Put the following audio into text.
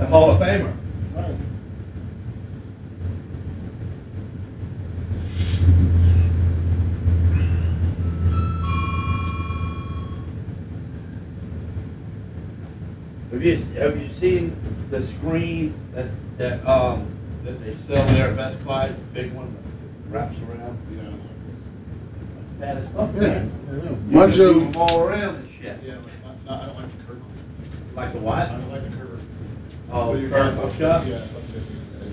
Hall of Famer. Right. Have you seen the screen that they sell there at Best Buy, the big one that wraps around? Yeah. Bad as fuck, Yeah. man. Yeah. You Much can of move them all around and shit. Yeah, I don't like the curve. Like the what? I don't like the curve. Oh, You're curve going hooked up? Yeah,